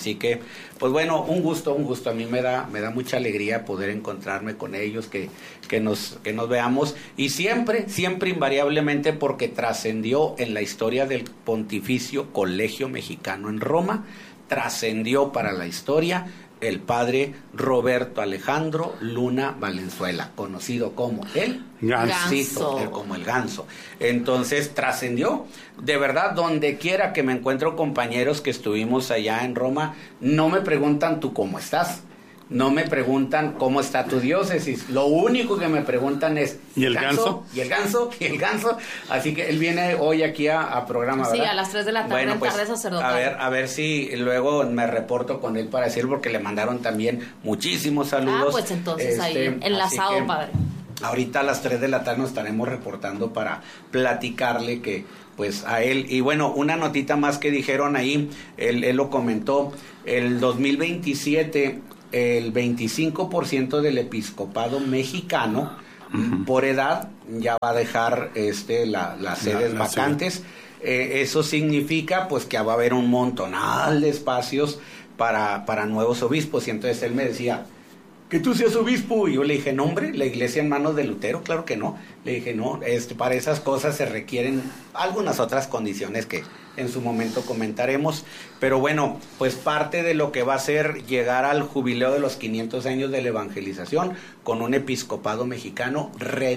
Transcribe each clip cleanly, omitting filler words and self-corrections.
Así que, pues bueno, un gusto. A mí me da mucha alegría poder encontrarme con ellos, que nos veamos, y siempre invariablemente, porque trascendió en la historia del Pontificio Colegio Mexicano en Roma, trascendió para la historia el padre Roberto Alejandro Luna Valenzuela, conocido como el Gansito, como el Ganso. Entonces trascendió, de verdad, donde quiera que me encuentro compañeros que estuvimos allá en Roma, no me preguntan tú cómo estás, no me preguntan cómo está tu diócesis, lo único que me preguntan es ¿y el ganso? ¿Y el ganso? Así que él viene hoy aquí a programa, ¿verdad? Sí, a las 3 de la tarde, bueno, pues, tarde sacerdotal. a ver si luego me reporto con él para decirlo, porque le mandaron también muchísimos saludos. Pues entonces ahí, enlazado, padre. Ahorita a las 3 de la tarde nos estaremos reportando para platicarle que pues a él. Y bueno, una notita más que dijeron ahí, él lo comentó, el 2027 el 25% del episcopado mexicano por edad ya va a dejar las sedes vacantes. Eso significa pues que va a haber un montonal de espacios para nuevos obispos. Y entonces él me decía, que tú seas obispo. Y yo le dije, no, hombre, la iglesia en manos de Lutero, claro que no. Le dije, no, para esas cosas se requieren algunas otras condiciones que en su momento comentaremos. Pero bueno, pues parte de lo que va a ser llegar al jubileo de los 500 años de la evangelización con un episcopado mexicano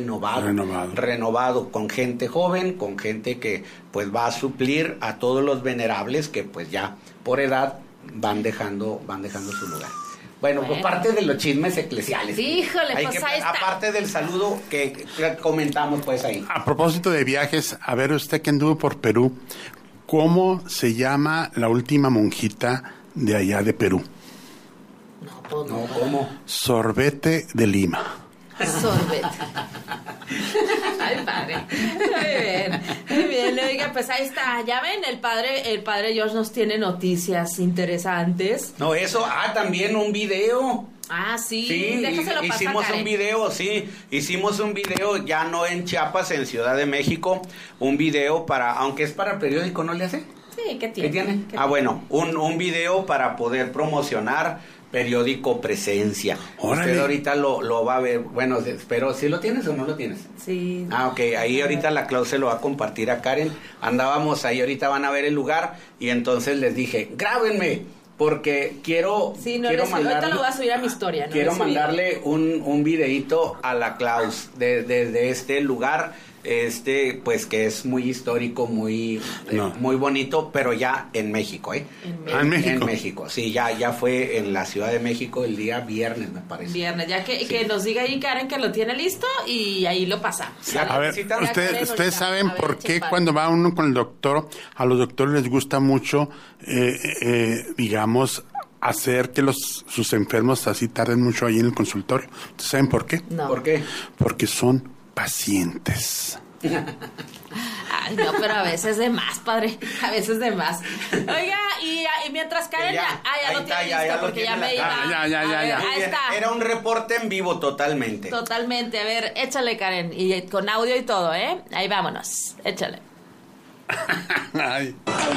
renovado, con gente joven, con gente que pues va a suplir a todos los venerables que pues ya por edad van dejando su lugar. Bueno, pues parte de los chismes eclesiales. Híjole, pues ahí está. Aparte del saludo que comentamos pues ahí. A propósito de viajes, a ver, usted que anduvo por Perú, ¿cómo se llama la última monjita de allá de Perú? No, ¿cómo? Sorbete de Lima. Sorbete. Ay, padre. Muy bien. Oiga, pues ahí está. Ya ven, el padre George nos tiene noticias interesantes. No, eso, también un video. Sí, déjaselo pasar, hicimos Karen. Hicimos un video ya no en Chiapas, en Ciudad de México, un video aunque es para periódico, ¿no le hace? Sí, ¿qué tiene? Bueno, un video para poder promocionar periódico Presencia. ¡Órale! Usted ahorita lo va a ver. Bueno, espero, ¿sí lo tienes o no lo tienes? Sí. Ok, ahí ahorita la Clau se lo va a compartir a Karen. Andábamos ahí, ahorita van a ver el lugar, y entonces les dije, grábenme, porque quiero mandarle, ahorita lo voy a subir a mi historia. ¿No? Quiero mandarle un videíto a la Klaus desde este lugar, pues que es muy histórico, muy bonito, pero ya en México, ¿En México? En México, sí, ya fue en la Ciudad de México el día viernes, me parece. Viernes, ya que nos diga ahí Karen que lo tiene listo y ahí lo pasa. A ver, ustedes saben por qué cuando va uno con el doctor, a los doctores les gusta mucho, digamos, hacer que sus enfermos así tarden mucho ahí en el consultorio. ¿Ustedes saben por qué? No. ¿Por qué? Porque son pacientes. Ay, no, pero a veces de más, padre. A veces de más. Oiga, y mientras Karen ya lo tiene listo, porque ya me iba. Ya. Ahí está. Era un reporte en vivo totalmente. Totalmente. A ver, échale, Karen. Y con audio y todo, ¿eh? Ahí vámonos. Échale. Ay.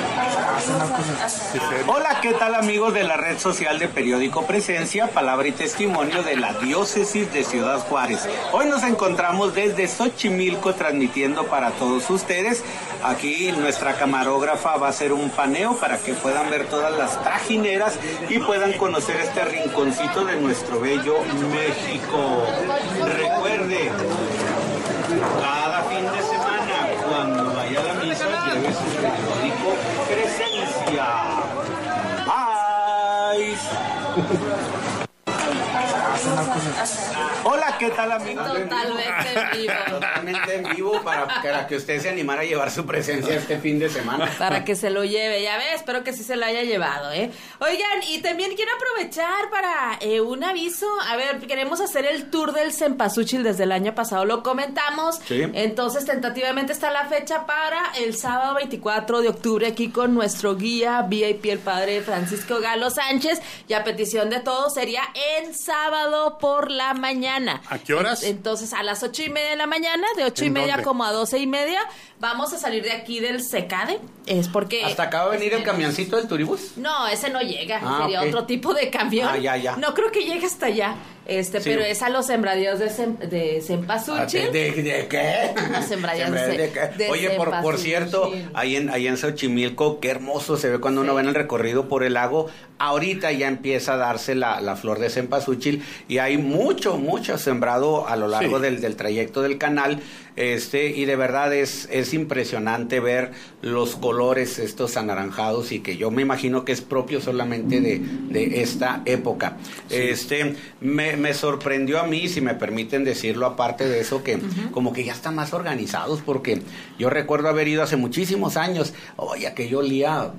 Hola, ¿qué tal, amigos de la red social de Periódico Presencia, palabra y testimonio de la diócesis de Ciudad Juárez? Hoy nos encontramos desde Xochimilco transmitiendo para todos ustedes. Aquí nuestra camarógrafa va a hacer un paneo para que puedan ver todas las trajineras y puedan conocer este rinconcito de nuestro bello México. Recuerde, cada fin de semana, cuando vaya a la misa, lleve su periódico Presencia. Bye. Hola, ¿qué tal, amigos? Totalmente en vivo. Totalmente en vivo para que usted se animara a llevar su presencia este fin de semana. Para que se lo lleve, ya ves, espero que sí se lo haya llevado, ¿eh? Oigan, y también quiero aprovechar para un aviso. A ver, queremos hacer el tour del Cempasúchil desde el año pasado, lo comentamos. Sí. Entonces, tentativamente está la fecha para el sábado 24 de octubre aquí con nuestro guía VIP, el padre Francisco Galo Sánchez. Y a petición de todos sería en sábado por la mañana. ¿A qué horas? Entonces, a las 8:30 de la mañana, de 8:30 dónde? como a 12:30, vamos a salir de aquí del Secade, es porque... ¿Hasta acá va a venir el camioncito del turibús? No, ese no llega, sería okay. otro tipo de camión. Ya. No creo que llegue hasta allá, sí. Pero es a los sembradíos de Cempasúchil. ¿De qué? Los sembradíos de Oye, por cierto, ahí en Xochimilco, qué hermoso se ve cuando uno va en el recorrido por el lago. Ahorita ya empieza a darse la flor de cempasúchil y hay mucho sembrado a lo largo del trayecto del canal, y de verdad es impresionante ver los colores estos anaranjados y que yo me imagino que es propio solamente de esta época. Me sorprendió a mí, si me permiten decirlo, aparte de eso, que como que ya están más organizados, porque yo recuerdo haber ido hace muchísimos años, oye, que yo olía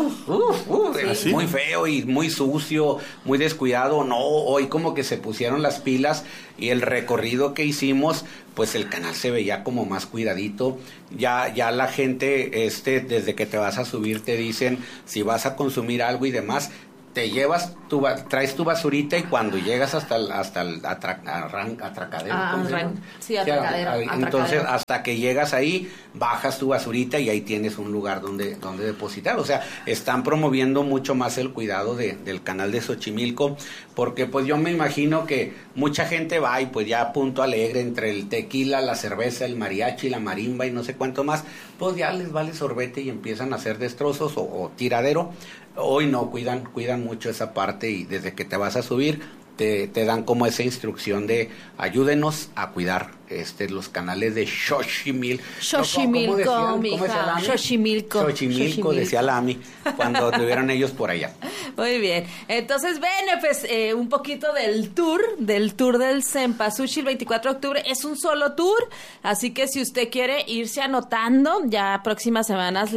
muy feo y muy sucio, muy descuidado. No, hoy como que se pusieron las pilas y el recorrido que hicimos, pues el canal se veía como más cuidadito. Ya la gente, desde que te vas a subir te dicen si vas a consumir algo y demás, te llevas traes tu basurita y cuando llegas hasta el atracadero. Atracadero. Entonces, hasta que llegas ahí, bajas tu basurita y ahí tienes un lugar donde depositar. O sea, están promoviendo mucho más el cuidado del canal de Xochimilco, porque pues yo me imagino que mucha gente va y pues ya Punto Alegre, entre el tequila, la cerveza, el mariachi, la marimba y no sé cuánto más, pues ya les vale sorbete y empiezan a hacer destrozos o tiradero. Hoy no, cuidan mucho esa parte y desde que te vas a subir te dan como esa instrucción de ayúdenos a cuidar los canales de Xochimilco. Xochimilco, mija. Xochimilco, decía Lami, cuando tuvieron ellos por allá. Muy bien. Entonces, pues, un poquito del tour del Cempasúchil 24 de octubre. Es un solo tour, así que si usted quiere irse anotando, ya próximas semanas,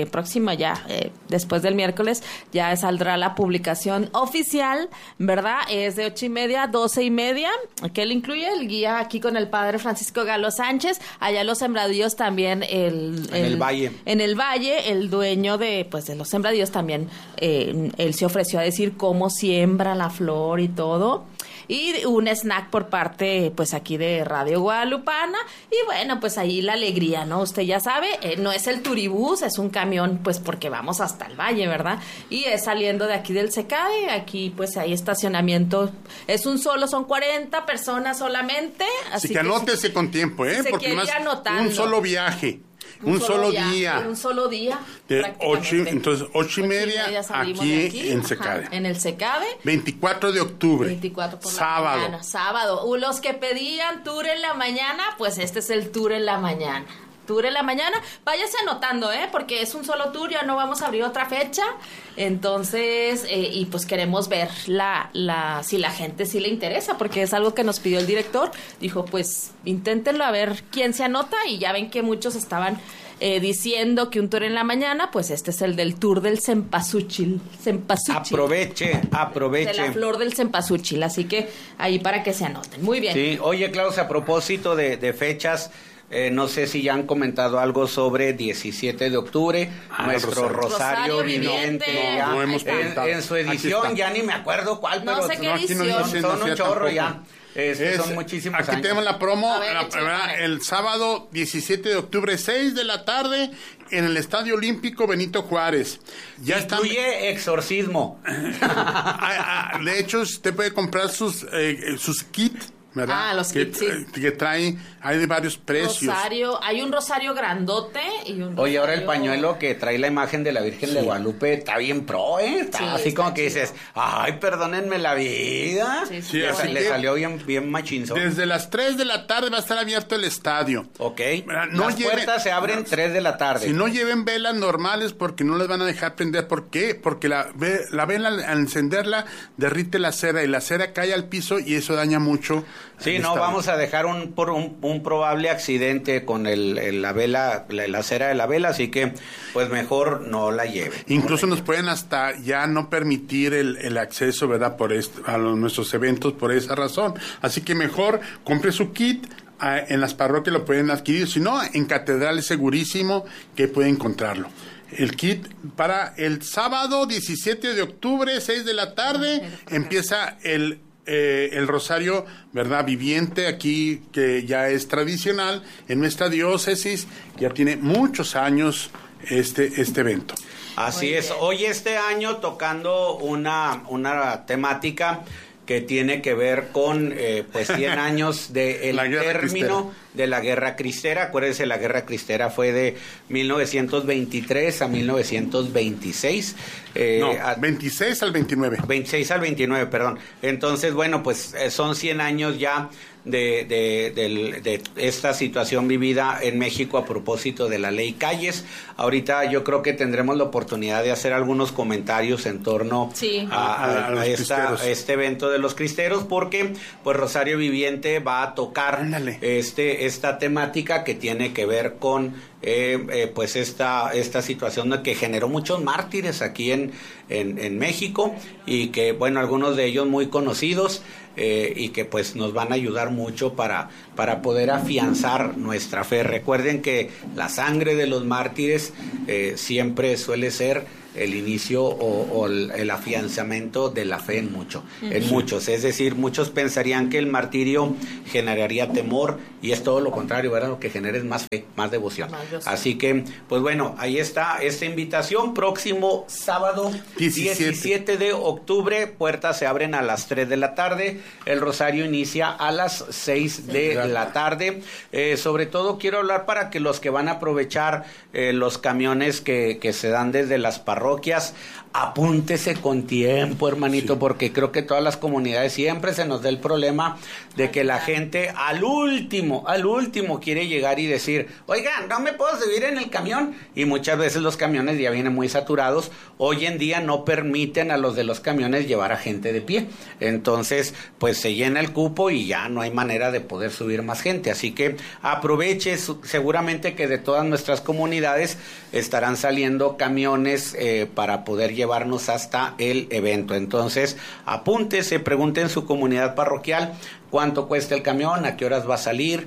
después del miércoles, ya saldrá la publicación oficial, ¿verdad? Es de 8:30 a 12:30, que le incluye el guía aquí con el padre Francisco Galo Sánchez, allá los sembradíos también, en el Valle, el dueño de los sembradíos también, él se ofreció a decir cómo siembra la flor y todo, y un snack por parte, pues, aquí de Radio Guadalupana, y bueno, pues ahí la alegría, ¿no? Usted ya sabe, no es el turibús, es un camión, pues, porque vamos hasta el valle, ¿verdad? Y es saliendo de aquí del Secade, aquí, pues, hay estacionamiento, son 40 personas solamente, así que anótese con tiempo, porque más un solo viaje. Un solo día. De 8:30 aquí en Secade. En el Secade. 24 de octubre. 24 por sábado. La mañana. Sábado. Los que pedían tour en la mañana, pues este es el tour en la mañana. Váyase anotando, porque es un solo tour, ya no vamos a abrir otra fecha. Entonces, y pues queremos ver si la gente sí le interesa, porque es algo que nos pidió el director. Dijo, pues inténtenlo a ver quién se anota, y ya ven que muchos estaban diciendo que un tour en la mañana, pues este es el del tour del Cempasúchil. Aproveche. De la flor del Cempasúchil, así que ahí para que se anoten. Muy bien. Sí, oye, Klaus, a propósito de fechas, no sé si ya han comentado algo sobre 17 de octubre, nuestro Rosario Viviente. No hemos comentado. En su edición, ya ni me acuerdo cuál, pero no sé qué edición. Son un chorro ya. Son muchísimos aquí años. Tenemos la promo, el sábado 17 de octubre, 6 de la tarde, en el Estadio Olímpico Benito Juárez. Incluye exorcismo. De hecho, usted puede comprar sus kits, ¿verdad? Los kits, sí. Que trae, hay de varios precios. Hay un rosario grandote y un rosario... Oye, ahora el pañuelo que trae la imagen de la Virgen de Guadalupe está bien pro, así como que chido. Dices, ay, perdónenme la vida. Sí, le salió bien machinzo. Desde las 3 de la tarde va a estar abierto el estadio. Ok. Las puertas se abren 3 de la tarde. Si no lleven velas normales, porque no les van a dejar prender. ¿Por qué? Porque la vela, al encenderla, derrite la cera y la cera cae al piso y eso daña mucho. Sí, no, vamos a dejar un probable accidente con la vela, la cera de la vela, así que pues mejor no la lleve. Incluso nos pueden hasta ya no permitir el acceso, ¿verdad? A nuestros eventos por esa razón. Así que mejor compre su kit. En las parroquias lo pueden adquirir, si no, en Catedral es segurísimo que puede encontrarlo. El kit para el sábado 17 de octubre, 6 de la tarde, empieza el el rosario, ¿verdad? Viviente aquí, que ya es tradicional en nuestra diócesis, ya tiene muchos años este evento. Así es. Hoy este año tocando una temática que tiene que ver con pues 100 años del término de la Guerra Cristera. Acuérdense, la Guerra Cristera fue de 1923 a 1926. 26 al 29. 26 al 29, perdón. Entonces, bueno, pues son 100 años ya de esta situación vivida en México a propósito de la ley Calles. Ahorita yo creo que tendremos la oportunidad de hacer algunos comentarios en torno a este evento de los cristeros, porque pues Rosario Viviente va a tocar esta temática que tiene que ver con pues esta situación que generó muchos mártires aquí en México, y que bueno, algunos de ellos muy conocidos, y que pues nos van a ayudar mucho para poder afianzar nuestra fe. Recuerden que la sangre de los mártires siempre suele ser el inicio o el afianzamiento de la fe en muchos. Es decir, muchos pensarían que el martirio generaría temor, y es todo lo contrario, ¿verdad? Lo que genera es más fe, más devoción. Así que, pues bueno, ahí está esta invitación. Próximo sábado 17 de octubre, puertas se abren a las 3 de la tarde, el rosario inicia a las 6 de la tarde. Sobre todo quiero hablar para que los que van a aprovechar los camiones que se dan desde las parroquias, apúntese con tiempo, hermanito, porque creo que todas las comunidades siempre se nos da el problema de que la gente al último quiere llegar y decir, oigan, ¿no me puedo subir en el camión? Y muchas veces los camiones ya vienen muy saturados. Hoy en día no permiten a los de los camiones llevar a gente de pie. Entonces, pues se llena el cupo y ya no hay manera de poder subir más gente. Así que aproveche, seguramente que de todas nuestras comunidades estarán saliendo camiones para poder llevarnos hasta el evento. Entonces, apúntese, pregunte en su comunidad parroquial cuánto cuesta el camión, a qué horas va a salir,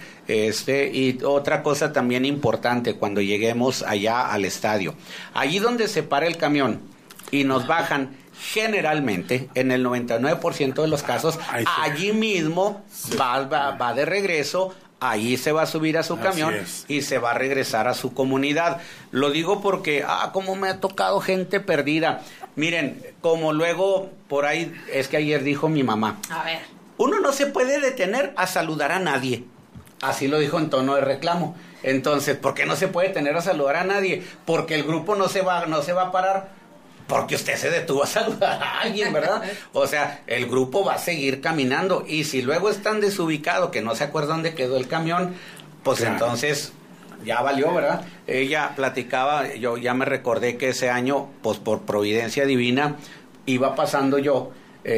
y otra cosa también importante cuando lleguemos allá al estadio. Allí donde se para el camión y nos bajan, generalmente, en el 99% de los casos, allí mismo va de regreso. Ahí se va a subir a su camión y se va a regresar a su comunidad. Lo digo porque, como me ha tocado gente perdida. Miren, como luego por ahí, es que ayer dijo mi mamá, a ver, uno no se puede detener a saludar a nadie. Así lo dijo en tono de reclamo. Entonces, ¿por qué no se puede detener a saludar a nadie? Porque el grupo no se va a parar. Porque usted se detuvo a saludar a alguien, ¿verdad? O sea, el grupo va a seguir caminando. Y si luego están desubicados, que no se acuerdan dónde quedó el camión, pues entonces ya valió, ¿verdad? Ella platicaba, yo ya me recordé que ese año, pues por providencia divina, iba pasando yo,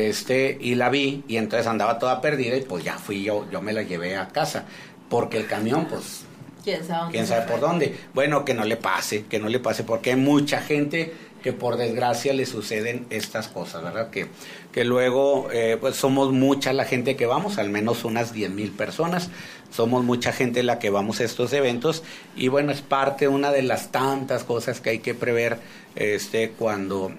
y la vi, y entonces andaba toda perdida, y pues ya fui yo me la llevé a casa. Porque el camión, pues, ¿Quién sabe por dónde? Bueno, que no le pase, porque hay mucha gente que por desgracia le suceden estas cosas, ¿verdad? Que luego, pues somos mucha la gente que vamos, al menos unas 10,000 personas, somos mucha gente la que vamos a estos eventos, y bueno, es parte, una de las tantas cosas que hay que prever cuando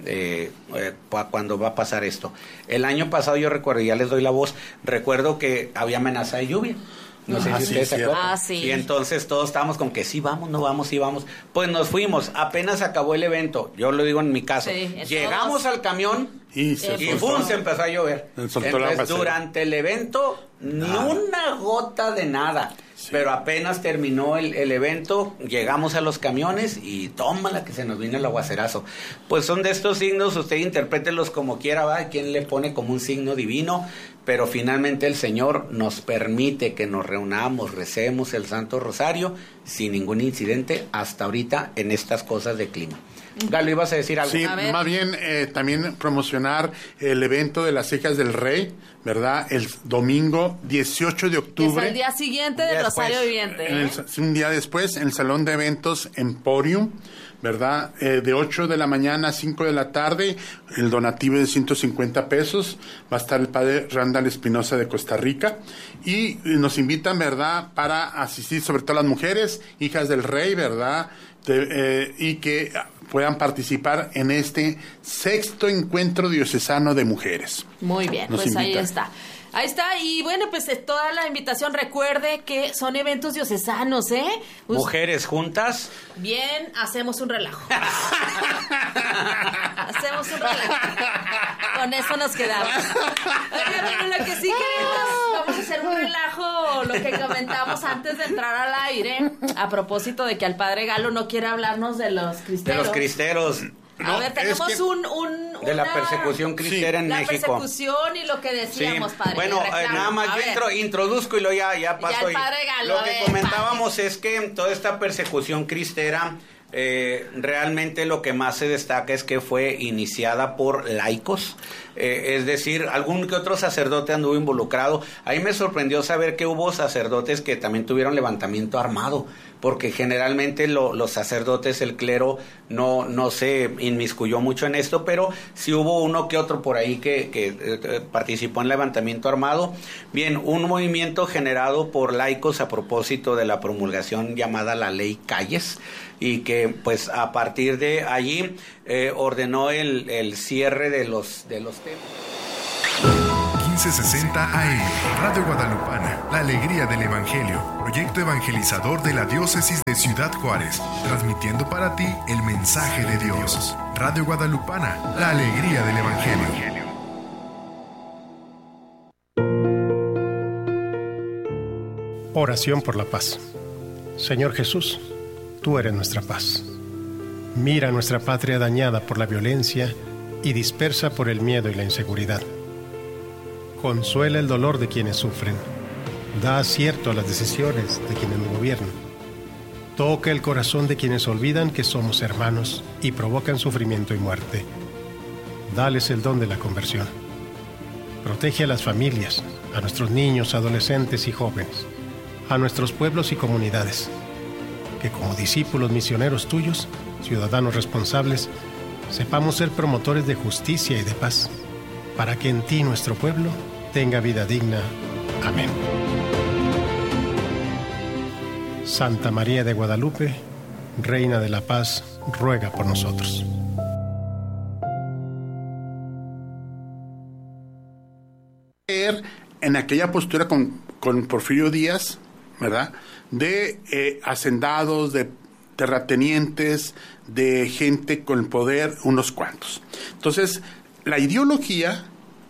va a pasar esto. El año pasado yo recuerdo, ya les doy la voz, recuerdo que había amenaza de lluvia. No sé si ustedes se acuerdan. Sí. Y entonces todos estábamos con que sí vamos, no vamos, sí vamos. Pues nos fuimos, apenas acabó el evento. Yo lo digo en mi caso. Sí, llegamos al camión y se empezó a llover. Entonces durante el evento ni una gota de nada. Sí. Pero apenas terminó el evento, llegamos a los camiones y tómala que se nos vino el aguacerazo. Pues son de estos signos, usted interprételos como quiera, ¿va? Quien le pone como un signo divino, pero finalmente el Señor nos permite que nos reunamos, recemos el Santo Rosario sin ningún incidente hasta ahorita en estas cosas de clima. Galo, ¿ibas a decir algo? Sí, más bien también promocionar el evento de las Hijas del Rey, ¿verdad? El domingo 18 de octubre. Es el día siguiente del Rosario Viviente. Un día después, en el Salón de Eventos Emporium, ¿verdad? De 8 de la mañana a 5 de la tarde, el donativo es de 150 pesos. Va a estar el padre Randall Espinosa de Costa Rica. Y nos invitan, ¿verdad?, para asistir, sobre todo las mujeres, hijas del rey, ¿verdad?, y que puedan participar en este 6º encuentro diocesano de mujeres. Muy bien, Nos pues invitan. ahí está. Ahí está, y bueno, pues toda la invitación, recuerde que son eventos diocesanos, ¿eh? Mujeres juntas. Bien, hacemos un relajo. Hacemos un relajo. Con eso nos quedamos. Oye, pero lo que sí queremos, vamos a hacer un relajo, lo que comentamos antes de entrar al aire, a propósito de que al padre Galo no quiere hablarnos de los cristeros. De los cristeros. A ver, tenemos de la persecución cristera en la México. Persecución y lo que decíamos, padre. Bueno, nada más yo introduzco y luego ya paso. Ya el padre Galo, lo que comentábamos es que toda esta persecución cristera, realmente lo que más se destaca es que fue iniciada por laicos, es decir, algún que otro sacerdote anduvo involucrado. Ahí me sorprendió saber que hubo sacerdotes que también tuvieron levantamiento armado, porque generalmente los sacerdotes, el clero, no se inmiscuyó mucho en esto, pero sí hubo uno que otro por ahí que participó en levantamiento armado. Bien, un movimiento generado por laicos a propósito de la promulgación llamada la Ley Calles, y que pues a partir de allí ordenó el cierre de los templos. 1560 AM, Radio Guadalupana, la alegría del Evangelio, proyecto evangelizador de la diócesis de Ciudad Juárez, transmitiendo para ti el mensaje de Dios. Radio Guadalupana, la alegría del Evangelio. Oración por la paz. Señor Jesús, tú eres nuestra paz. Mira nuestra patria dañada por la violencia y dispersa por el miedo y la inseguridad. Consuela el dolor de quienes sufren. Da acierto a las decisiones de quienes nos gobiernan. Toca el corazón de quienes olvidan que somos hermanos y provocan sufrimiento y muerte. Dales el don de la conversión. Protege a las familias, a nuestros niños, adolescentes y jóvenes, a nuestros pueblos y comunidades. Que como discípulos misioneros tuyos, ciudadanos responsables, sepamos ser promotores de justicia y de paz, para que en ti nuestro pueblo tenga vida digna. Amén. Santa María de Guadalupe, Reina de la Paz, ruega por nosotros. En aquella postura con Porfirio Díaz, ¿verdad?, de hacendados, de terratenientes, de gente con poder, unos cuantos. Entonces, la ideología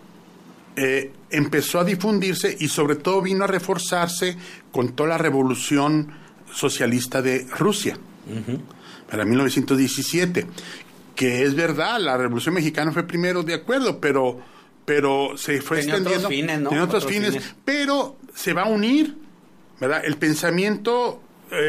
empezó a difundirse y sobre todo vino a reforzarse con toda la revolución socialista de Rusia, para 1917, que es verdad, la Revolución Mexicana fue primero, de acuerdo, pero se fue tenía extendiendo. Otros fines, ¿no? Tenía otros fines, pero se va a unir, ¿verdad? El pensamiento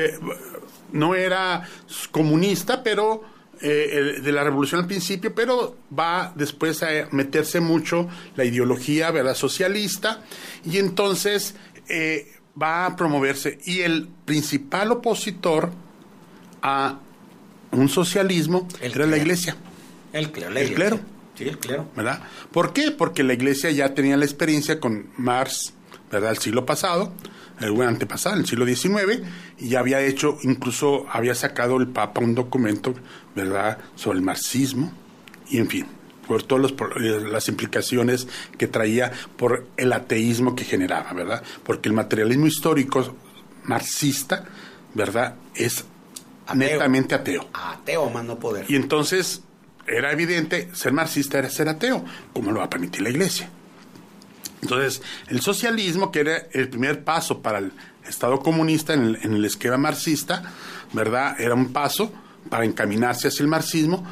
no era comunista, pero de la revolución al principio, pero va después a meterse mucho la ideología, ¿verdad?, socialista, y entonces va a promoverse. Y el principal opositor a un socialismo era la Iglesia. El clero. El clero. Sí, el clero. ¿Verdad? ¿Por qué? Porque la Iglesia ya tenía la experiencia con Marx, ¿verdad?, el siglo pasado, el antepasado, el siglo XIX, y ya había hecho, incluso había sacado el Papa un documento, ¿verdad?, sobre el marxismo, y en fin, por todas las implicaciones que traía por el ateísmo que generaba, ¿verdad? Porque el materialismo histórico marxista, ¿verdad?, es netamente ateo. Ateo, más no poder. Y entonces era evidente, ser marxista era ser ateo, como lo va a permitir la Iglesia. Entonces, el socialismo, que era el primer paso para el Estado comunista en el esquema marxista, ¿verdad?, era un paso para encaminarse hacia el marxismo.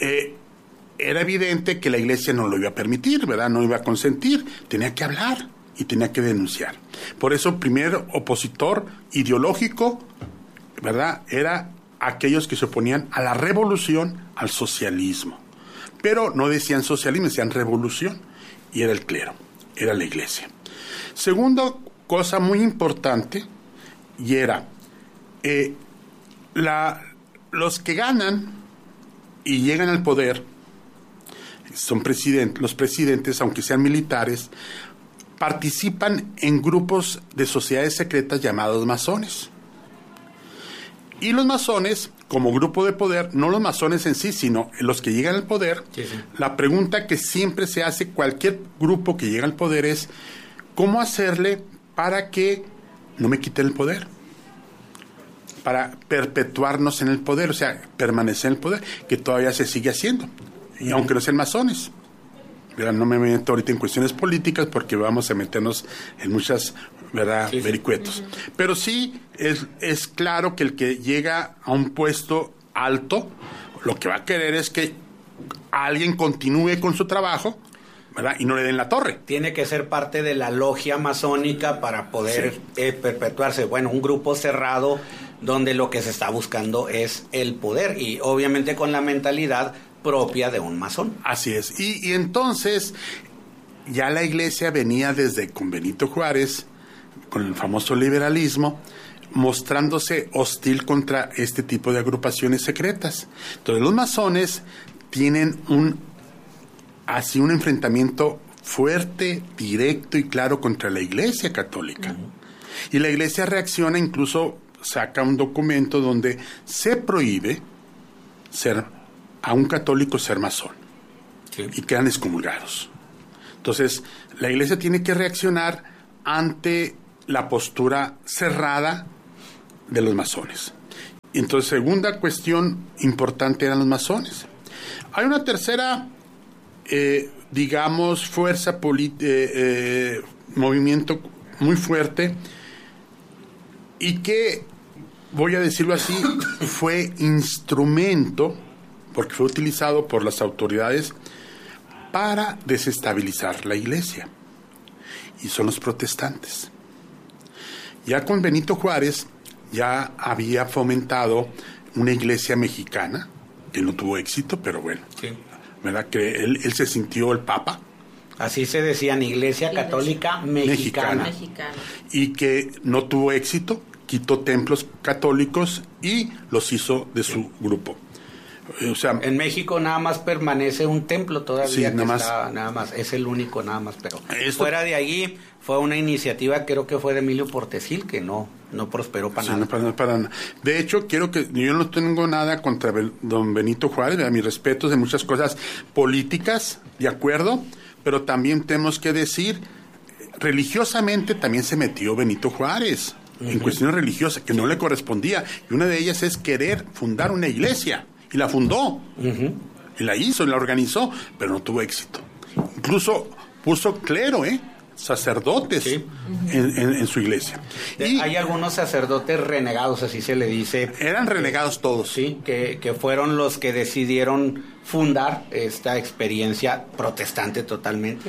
Era evidente que la Iglesia no lo iba a permitir, ¿verdad?, no iba a consentir, tenía que hablar y tenía que denunciar. Por eso, el primer opositor ideológico, ¿verdad?, era aquellos que se oponían a la revolución, al socialismo. Pero no decían socialismo, decían revolución, y era el clero, era la Iglesia. Segunda cosa muy importante, y era los que ganan y llegan al poder, son los presidentes, aunque sean militares, participan en grupos de sociedades secretas llamados masones. Y los masones, como grupo de poder, no los masones en sí, sino los que llegan al poder, sí. La pregunta que siempre se hace cualquier grupo que llega al poder es, ¿cómo hacerle para que no me quiten el poder? Para perpetuarnos en el poder, o sea, permanecer en el poder, que todavía se sigue haciendo, y aunque no sean masones. ¿Verdad? No me meto ahorita en cuestiones políticas porque vamos a meternos en muchas, ¿verdad?, sí. vericuetos. Pero sí es claro que el que llega a un puesto alto, lo que va a querer es que alguien continúe con su trabajo, ¿verdad?, y no le den la torre. Tiene que ser parte de la logia masónica para poder perpetuarse. Bueno, un grupo cerrado donde lo que se está buscando es el poder y obviamente con la mentalidad propia de un masón. Así es. Y entonces ya la iglesia venía desde con Benito Juárez, con el famoso liberalismo, mostrándose hostil contra este tipo de agrupaciones secretas. Entonces los masones tienen un enfrentamiento fuerte, directo y claro contra la Iglesia Católica. Uh-huh. Y la Iglesia reacciona, incluso saca un documento donde se prohíbe a un católico ser masón. Sí. Y quedan excomulgados. Entonces, la Iglesia tiene que reaccionar ante la postura cerrada de los masones. Y entonces, segunda cuestión importante eran los masones. Hay una tercera, digamos, fuerza movimiento muy fuerte y que, voy a decirlo así, fue instrumento, porque fue utilizado por las autoridades para desestabilizar la iglesia, y son los protestantes. Ya con Benito Juárez ya había fomentado una iglesia mexicana, que no tuvo éxito, pero bueno, sí. ¿Verdad? Que él se sintió el papa. Así se decían, Iglesia Católica Mexicana. Y que no tuvo éxito, quitó templos católicos y los hizo de su grupo. O sea, en México nada más permanece un templo todavía, sí, nada más, es el único nada más, pero fuera de allí fue una iniciativa, creo que fue de Emilio Portesil, que no prosperó para nada. No para nada. De hecho, yo no tengo nada contra don Benito Juárez, a mis respetos de muchas cosas políticas, de acuerdo, pero también tenemos que decir, religiosamente también se metió Benito Juárez, en cuestiones religiosas, que no le correspondía, y una de ellas es querer fundar una iglesia. Y la fundó, y la hizo, y la organizó, pero no tuvo éxito. Incluso puso clero, sacerdotes, sí, en su iglesia. Y hay algunos sacerdotes renegados, así se le dice. Eran renegados todos. Sí, que fueron los que decidieron fundar esta experiencia protestante totalmente.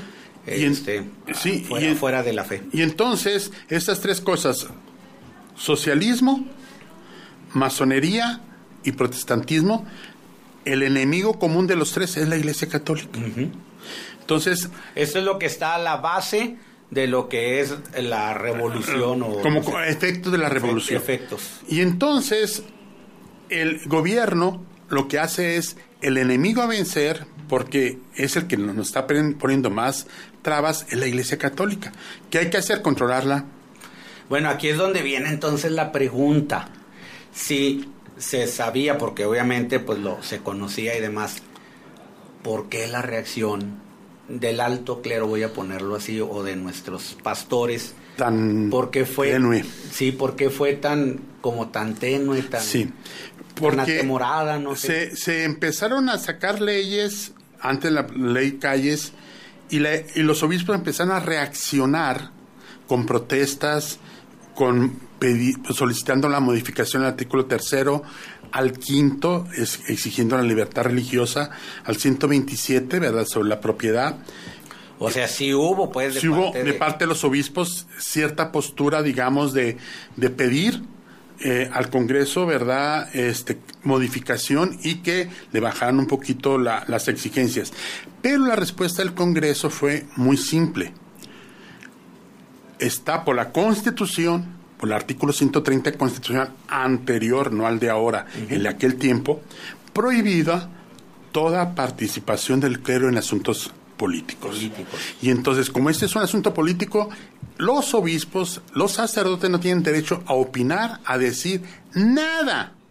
Fuera de la fe. Y entonces, estas tres cosas, socialismo, masonería y protestantismo, el enemigo común de los tres es la Iglesia Católica. Entonces, esto es lo que está a la base de lo que es la revolución como efectos de la revolución. Efectos. Y entonces el gobierno lo que hace es el enemigo a vencer, porque es el que nos está poniendo más trabas, en la Iglesia Católica. ¿Qué hay que hacer? Controlarla. Bueno, aquí es donde viene entonces la pregunta. Si se sabía, porque obviamente pues se conocía y demás, ¿por qué la reacción del alto clero, voy a ponerlo así, o de nuestros pastores, ¿por qué fue tenue? Sí, ¿por qué fue tan tenue, tan atemorada? No sé. Se empezaron a sacar leyes antes de la ley Calles, y los obispos empezaron a reaccionar con protestas, solicitando la modificación del artículo 3, al 5, exigiendo la libertad religiosa, al 127, ¿verdad?, sobre la propiedad. O sea, sí hubo, pues, de parte de los obispos cierta postura, digamos, de pedir al Congreso, ¿verdad?, modificación, y que le bajaran un poquito las exigencias. Pero la respuesta del Congreso fue muy simple. Está por la Constitución, por el artículo 130 constitucional anterior, no al de ahora, el de aquel tiempo, prohibida toda participación del clero en asuntos políticos. Y entonces, como este es un asunto político, los obispos, los sacerdotes no tienen derecho a opinar, a decir nada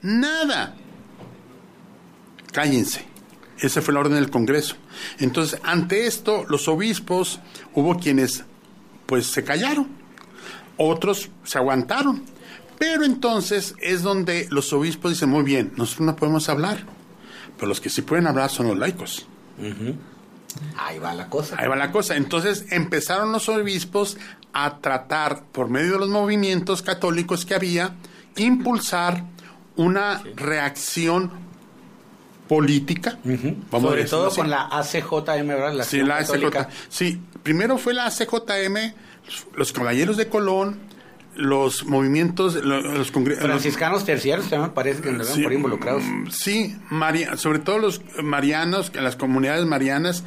Nada. Cállense. Esa fue la orden del Congreso. Entonces, ante esto, los obispos, hubo quienes, pues, se callaron. Otros se aguantaron. Pero entonces es donde los obispos dicen, muy bien, nosotros no podemos hablar. Pero los que sí pueden hablar son los laicos. Uh-huh. Ahí va la cosa. Ahí va la cosa. Entonces empezaron los obispos a tratar, por medio de los movimientos católicos que había, impulsar una reacción política. Uh-huh. Sobre todo así, con la ACJM, ¿verdad? Sí, la ACJM. Sí, primero fue la ACJM, los caballeros de Colón, los movimientos, los franciscanos terciarios también parece que andaban por involucrados. Sí, sobre todo los marianos, las comunidades marianas,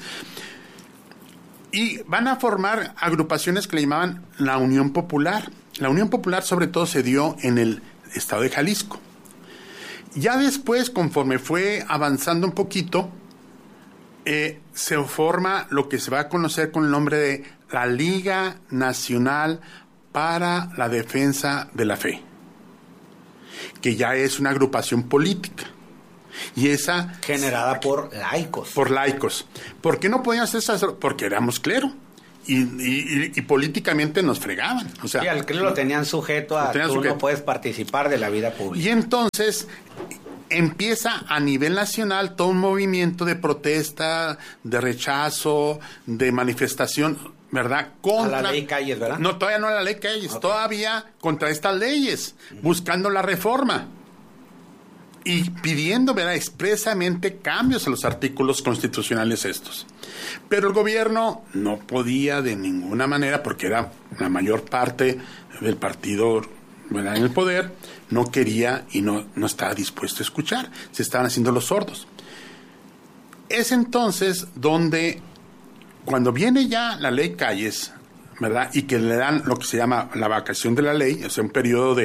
y van a formar agrupaciones que le llamaban la Unión Popular. La Unión Popular sobre todo se dio en el estado de Jalisco. Ya después, conforme fue avanzando un poquito, se forma lo que se va a conocer con el nombre de la Liga Nacional para la Defensa de la Fe, que ya es una agrupación política. Y esa... generada por laicos. Por laicos. ¿Por qué no podían hacer eso? Porque éramos clero. Y políticamente nos fregaban. O sea, sí, al clero lo tenían sujeto a... tú no puedes participar de la vida pública. Y entonces empieza a nivel nacional todo un movimiento de protesta, de rechazo, de manifestación... ¿verdad? Contra la ley Calles, ¿verdad? No, todavía no la ley Calles, okay. Todavía contra estas leyes, buscando la reforma y pidiendo, ¿verdad?, expresamente cambios a los artículos constitucionales estos. Pero el gobierno no podía de ninguna manera, porque era la mayor parte del partido, ¿verdad?, en el poder, no quería y no estaba dispuesto a escuchar, se estaban haciendo los sordos. Es entonces donde... cuando viene ya la ley Calles, ¿verdad?, y que le dan lo que se llama la vacación de la ley, o sea, un periodo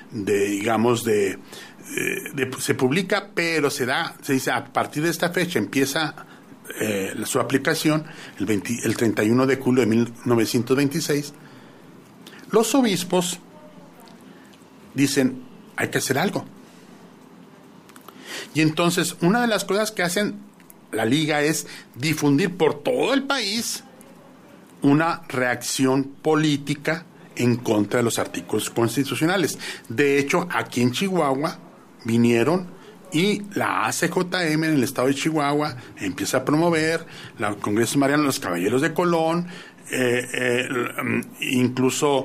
se publica, pero se dice, a partir de esta fecha empieza su aplicación, el 31 de julio de 1926, los obispos dicen, hay que hacer algo. Y entonces, una de las cosas que hacen la Liga es difundir por todo el país una reacción política en contra de los artículos constitucionales. De hecho, aquí en Chihuahua vinieron y la ACJM en el estado de Chihuahua empieza a promover, la Congreso Mariano, los Caballeros de Colón, incluso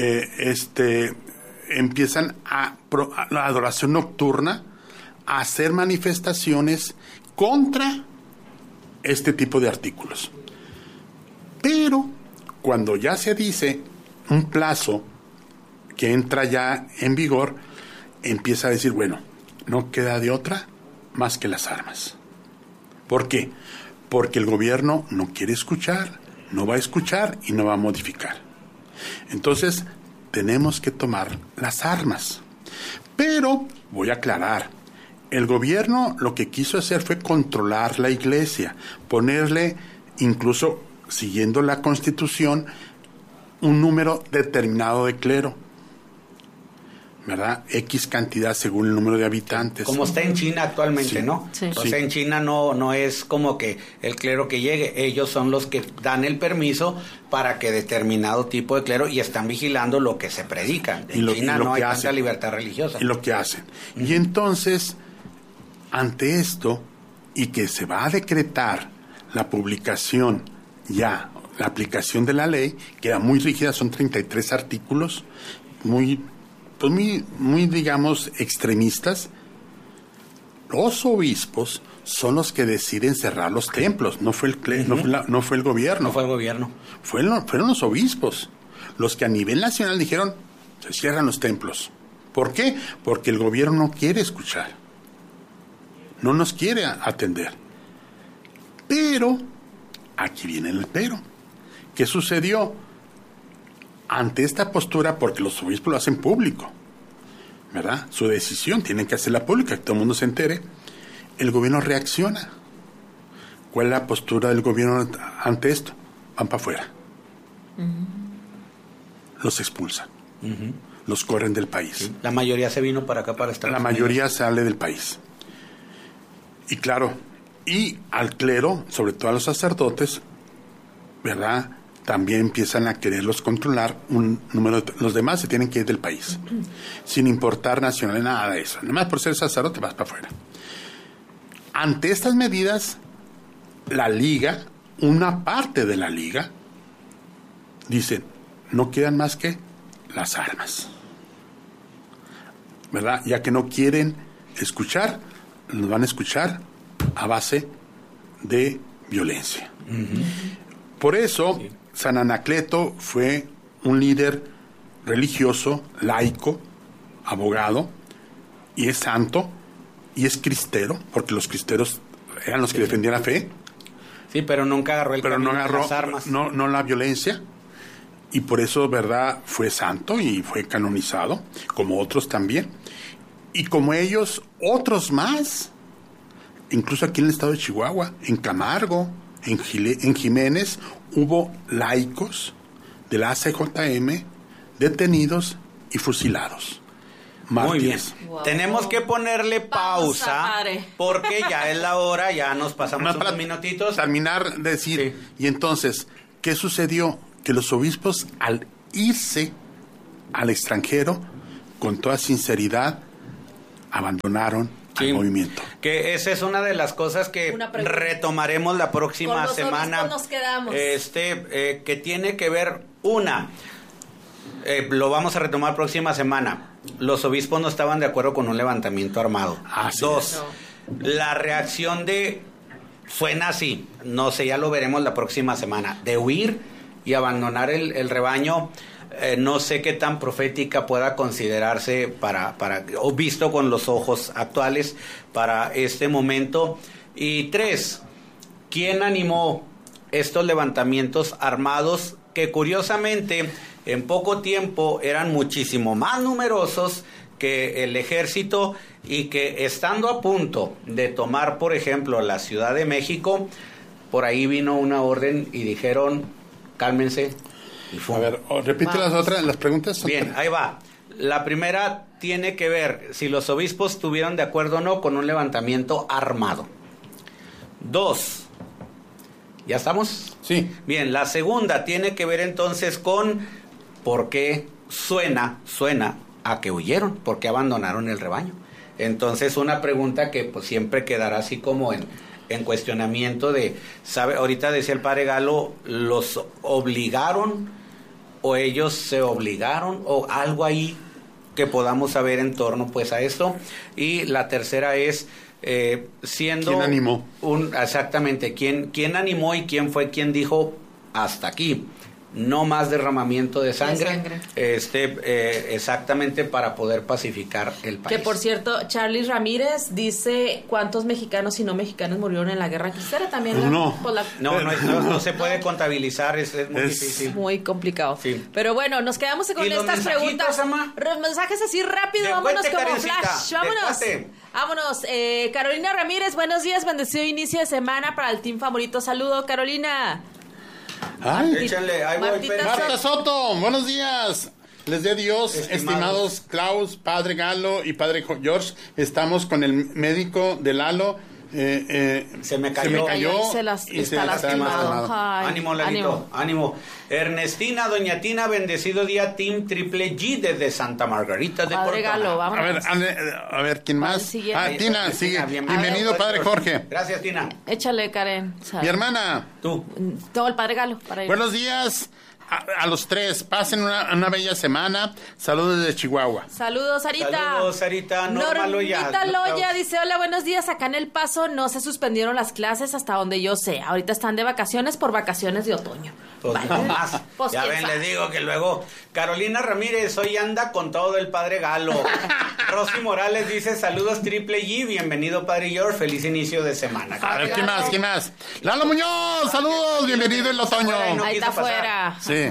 empiezan a la adoración nocturna, a hacer manifestaciones contra este tipo de artículos. Pero cuando ya se dice un plazo que entra ya en vigor, empieza a decir, bueno, no queda de otra más que las armas. ¿Por qué? Porque el gobierno no quiere escuchar, no va a escuchar y no va a modificar. Entonces, tenemos que tomar las armas. Pero, voy a aclarar, el gobierno lo que quiso hacer fue controlar la iglesia, ponerle, incluso siguiendo la Constitución, un número determinado de clero, ¿verdad? X cantidad según el número de habitantes. Como está en China actualmente, sí. ¿No? Sí. O sea, en China no es como que el clero que llegue, ellos son los que dan el permiso para que determinado tipo de clero, y están vigilando lo que se predica. En China no hay tanta libertad religiosa. Y lo que hacen. Y entonces, ante esto, y que se va a decretar la publicación ya, la aplicación de la ley, que era muy rígida, son 33 artículos, muy, digamos, extremistas. Los obispos son los que deciden cerrar los templos, no fue el no fue el gobierno. No fue el gobierno. Fueron los obispos los que a nivel nacional dijeron, se cierran los templos. ¿Por qué? Porque el gobierno no quiere escuchar, no nos quiere atender. Pero, aquí viene el pero. ¿Qué sucedió? Ante esta postura, porque los obispos lo hacen público, ¿verdad? Su decisión tienen que hacerla pública, que todo el mundo se entere. El gobierno reacciona. ¿Cuál es la postura del gobierno ante esto? Van para afuera. Uh-huh. Los expulsan. Uh-huh. los corren del país. Sí. La mayoría se vino para acá, para Estados La Unidos. mayoría sale del país. Y claro, y al clero, sobre todo a los sacerdotes, ¿verdad? También empiezan a quererlos controlar un número de... Los demás se tienen que ir del país, sin importar nacional, nada de eso. Nada más por ser sacerdote vas para afuera. Ante estas medidas, la liga, una parte de la liga, dicen, no quedan más que las armas, ¿verdad? Ya que no quieren escuchar, los van a escuchar a base de violencia. Por eso, sí, San Anacleto fue un líder religioso, laico, abogado, y es santo, y es cristero, porque los cristeros eran los que defendían la fe. Sí, pero nunca agarró el camino de las armas. No la violencia. Y por eso, ¿verdad?, fue santo y fue canonizado, como otros también. Y como ellos, otros más. Incluso aquí en el estado de Chihuahua, en Camargo, en Jiménez, hubo laicos de la ACJM detenidos y fusilados. Muy bien. Wow. Tenemos que ponerle pausa porque ya es la hora, ya nos pasamos unos minutitos. Terminar de decir, sí. Y entonces, ¿qué sucedió? Que los obispos, al irse al extranjero, con toda sinceridad, abandonaron el movimiento. Que esa es una de las cosas que retomaremos la próxima semana. Nos quedamos. Que tiene que ver, lo vamos a retomar próxima semana. Los obispos no estaban de acuerdo con un levantamiento armado. Dos, la reacción suena así, no sé, ya lo veremos la próxima semana, de huir y abandonar el rebaño. No sé qué tan profética pueda considerarse o visto con los ojos actuales para este momento. Y 3, ¿quién animó estos levantamientos armados que curiosamente en poco tiempo eran muchísimo más numerosos que el ejército, y que estando a punto de tomar, por ejemplo, la Ciudad de México, por ahí vino una orden y dijeron, cálmense? A ver, repite las preguntas. Bien, ahí va. La primera tiene que ver si los obispos estuvieron de acuerdo o no con un levantamiento armado. 2, ¿ya estamos? Sí. Bien, la segunda tiene que ver entonces con por qué suena a que huyeron, por qué abandonaron el rebaño. Entonces, una pregunta que pues siempre quedará así como en cuestionamiento ahorita decía el padre Galo, ¿los obligaron o ellos se obligaron, o algo ahí que podamos saber en torno pues a esto? Y la tercera es siendo ¿quién animó? Exactamente, ¿quién animó y quién fue quien dijo hasta aquí? No más derramamiento de sangre. Exactamente, para poder pacificar el país. Que por cierto, Charlie Ramírez dice cuántos mexicanos y no mexicanos murieron en la guerra cristera también. No se puede contabilizar, es muy difícil. Muy complicado. Sí. Pero bueno, nos quedamos con estas preguntas. Los mensajes así rápido, vámonos como flash. Vámonos. Carolina Ramírez, buenos días, bendecido inicio de semana para el team favorito. Saludo, Carolina. Échale, ahí voy. Marta Soto, buenos días. Les dé Dios, estimados Klaus, padre Galo y padre George. Estamos con el médico de Lalo. Se me cayó y está lastimado. Ánimo, Lalito, ánimo. Ernestina, doña Tina, bendecido día, Team Triple G desde Santa Margarita de Padre Galo, vámonos. A ver, ¿quién más? Tina, sigue. Bienvenido, padre Jorge. Gracias, Tina. Échale, Karen. Mi hermana. Tú. Todo el padre Galo. Buenos días. A los tres, pasen una bella semana. Saludos desde Chihuahua. Saludos, Sarita. Saludos, Sarita. Normita Loya dice, hola, buenos días. Acá en El Paso no se suspendieron las clases hasta donde yo sé. Ahorita están de vacaciones por vacaciones de otoño. Pues no más. Pues ya ven, les digo que luego Carolina Ramírez hoy anda con todo el padre Galo. Rosy Morales dice, saludos Triple G, bienvenido padre George, feliz inicio de semana. A ver, ¿quién más? Lalo Muñoz, saludos, bienvenido el otoño. Ahí está afuera. Sí.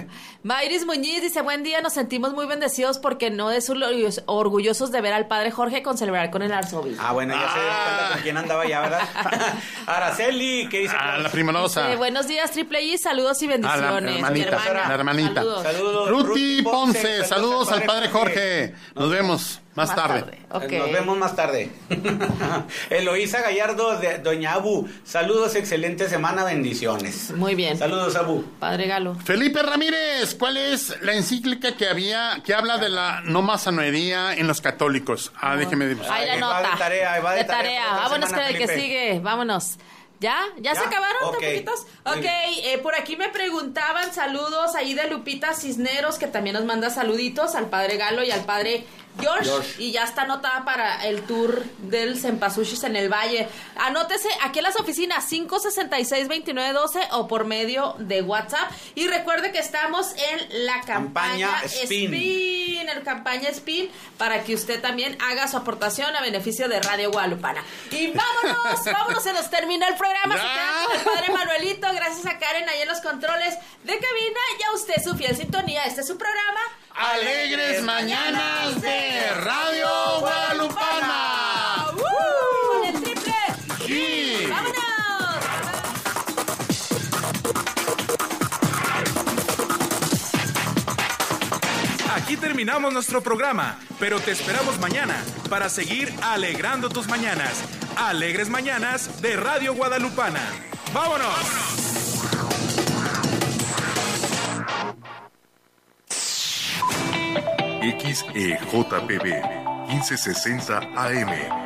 Mayris Muñiz dice, buen día, nos sentimos muy bendecidos porque no es orgullosos de ver al padre Jorge con celebrar con el arzobispo. Bueno, ya se dieron cuenta con quién andaba ya, ¿verdad? Araceli, ¿qué dice? La primorosa. Buenos días, Triple I, saludos y bendiciones. La hermanita. Saludos. Ruti Ponce, saludos al padre Jorge. Nos vemos más tarde. Okay. Nos vemos más tarde. Eloísa Gallardo de Doña Abu, saludos, excelente semana, bendiciones. Muy bien. Saludos, Abu. Padre Galo. Felipe Ramírez, ¿cuál es la encíclica que habla de la no masonería en los católicos? Déjeme decir. Ahí la nota. Va de tarea. Vámonos con el que Felipe. sigue. Vámonos. ¿Ya? ¿Se acabaron? Okay. ¿Tan poquitos? Ok, por aquí me preguntaban saludos ahí de Lupita Cisneros, que también nos manda saluditos al padre Galo y al padre George. Y ya está anotada para el tour del Cempasúchil en el Valle. Anótese aquí en las oficinas 566-2912 o por medio de WhatsApp. Y recuerde que estamos en la campaña Spin. El campaña Spin, para que usted también haga su aportación a beneficio de Radio Guadalupana. Y vámonos, se nos termina el programa. Se quedan con el padre Manuelito. Gracias a Karen ahí en los controles de cabina. Ya usted su fiel sintonía. Este es su programa Alegres Mañanas de Radio Guadalupana. ¡Con el triple! Sí. ¡Vámonos! Aquí terminamos nuestro programa, pero te esperamos mañana para seguir alegrando tus mañanas. Alegres Mañanas de Radio Guadalupana. ¡Vámonos! XEJPB 1560 AM